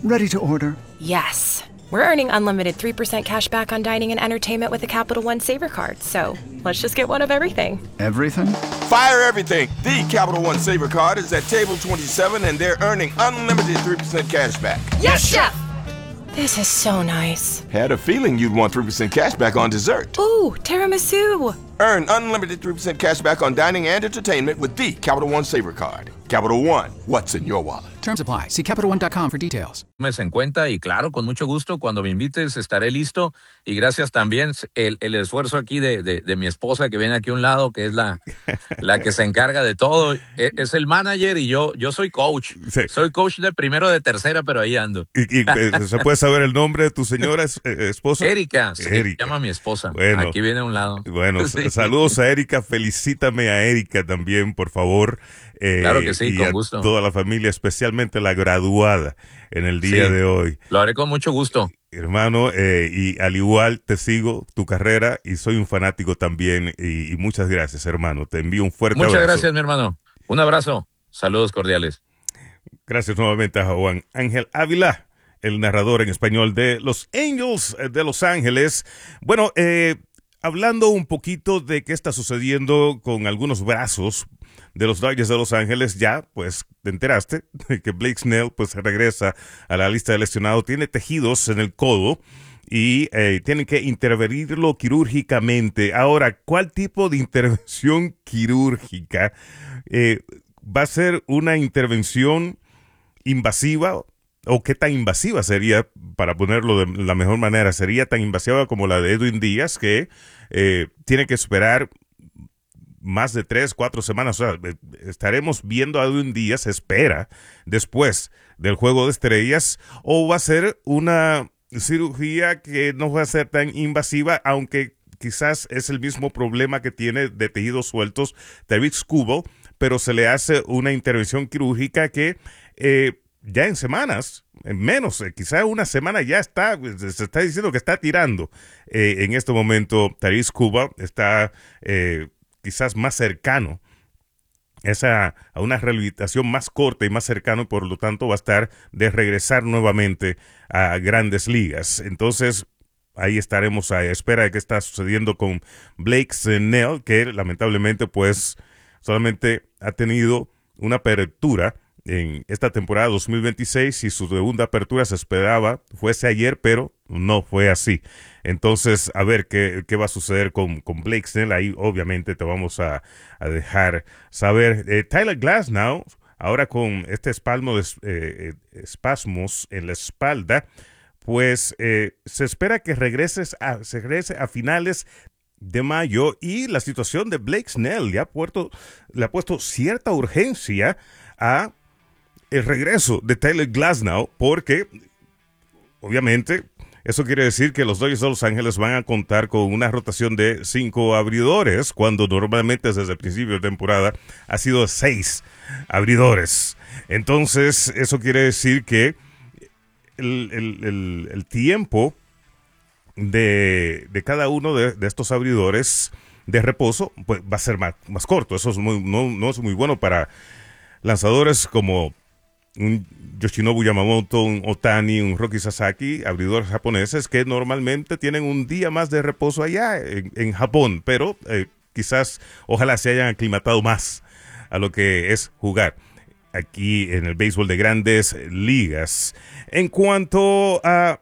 Ready to order. Yes. We're earning unlimited 3% cash back on dining and entertainment with a Capital One Saver card. So let's just get one of everything. Everything? Fire everything. The Capital One Saver card is at table 27 and they're earning unlimited 3% cash back. Yes, Chef! This is so nice. Had a feeling you'd want 3% cash back on dessert. Ooh, tiramisu. Earn unlimited 3% cash back on dining and entertainment with the Capital One Saver card. Capital One, what's in your wallet? Terms apply. See CapitalOne.com for details. Tomes en cuenta y claro, con mucho gusto, cuando me invites estaré listo y gracias también el esfuerzo aquí de mi esposa que viene aquí a un lado, que es la que se encarga de todo, es el manager y yo soy coach. Sí. Soy coach de primero de tercera, pero ahí ando. ¿Y se puede saber el nombre de tu señora esposa? Erika, se Erika. llama mi esposa. Bueno. Aquí viene a un lado. Bueno, Sí. saludos a Erika, felicítame a Erika también, por favor. Claro que sí, y con a gusto. toda la familia, especialmente la graduada en el día Sí. de hoy. Lo haré con mucho gusto. Hermano, y al igual te sigo tu carrera y soy un fanático también y muchas gracias, hermano. Te envío un fuerte Muchas abrazo. gracias, mi hermano. Un abrazo. Saludos cordiales. Gracias nuevamente a Juan Ángel Ávila, el narrador en español de los Angels de Los Ángeles. Bueno, hablando un poquito de qué está sucediendo con algunos brazos de los Dodgers de Los Ángeles, ya pues te enteraste de que Blake Snell pues regresa a la lista de lesionados, tiene tejidos en el codo y tienen que intervenirlo quirúrgicamente. Ahora, ¿cuál tipo de intervención quirúrgica? ¿Va a ser una intervención invasiva? ¿O qué tan invasiva sería, para ponerlo de la mejor manera? ¿Sería tan invasiva como la de Edwin Díaz, que tiene que esperar más de 3-4 semanas? O sea, estaremos viendo a Edwin Díaz, espera, después del Juego de Estrellas, o va a ser una cirugía que no va a ser tan invasiva, aunque quizás es el mismo problema que tiene de tejidos sueltos Tarik Skubal, pero se le hace una intervención quirúrgica que ya en semanas, en menos, quizás una semana ya está, se está diciendo que está tirando. En este momento Tarik Skubal está quizás más cercano a una rehabilitación más corta y más cercano, y por lo tanto va a estar de regresar nuevamente a grandes ligas. Entonces ahí estaremos a espera de qué está sucediendo con Blake Snell, que lamentablemente pues solamente ha tenido una apertura en esta temporada 2026 y su segunda apertura se esperaba fuese ayer, pero no fue así. Entonces, a ver qué va a suceder con Blake Snell. Ahí obviamente te vamos a dejar saber. Tyler Glasnow, ahora con este espasmos en la espalda, pues se espera que regrese a finales de mayo, y la situación de Blake Snell le ha puesto cierta urgencia a el regreso de Tyler Glasnow, porque obviamente eso quiere decir que los Dodgers de Los Ángeles van a contar con una rotación de 5 abridores, cuando normalmente desde el principio de temporada ha sido 6 abridores. Entonces eso quiere decir que el tiempo de cada uno de estos abridores de reposo pues va a ser más corto. Eso es no es muy bueno para lanzadores como un Yoshinobu Yamamoto, un Ohtani, un Roki Sasaki, abridores japoneses que normalmente tienen un día más de reposo allá en Japón, pero quizás ojalá se hayan aclimatado más a lo que es jugar aquí en el béisbol de grandes ligas. En cuanto a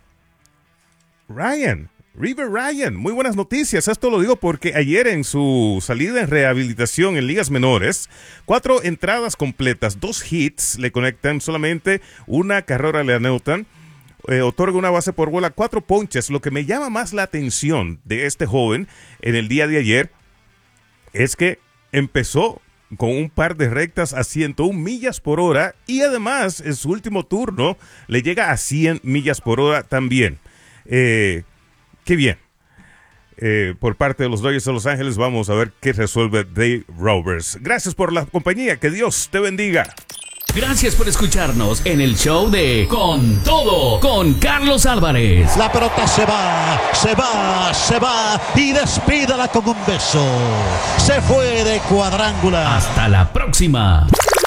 River Ryan, muy buenas noticias. Esto lo digo porque ayer en su salida en rehabilitación en ligas menores, 4 entradas completas, 2 hits le conectan, solamente una carrera le anotan, otorga una base por bola, 4 ponches. Lo que me llama más la atención de este joven en el día de ayer es que empezó con un par de rectas a 101 millas por hora y además en su último turno le llega a 100 millas por hora también. Qué bien. Por parte de los Dodgers de Los Ángeles, vamos a ver qué resuelve Dave Roberts. Gracias por la compañía. Que Dios te bendiga. Gracias por escucharnos en el show de Con Todo con Carlos Álvarez. La pelota se va y despídala con un beso. Se fue de cuadrangular. Hasta la próxima.